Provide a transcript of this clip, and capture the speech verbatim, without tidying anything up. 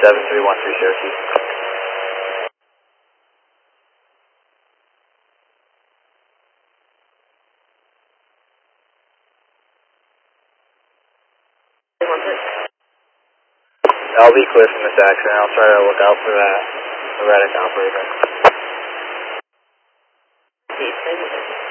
seven three one three Cherokee. I'll be clear from this accident. I'll try to look out for that erratic operator.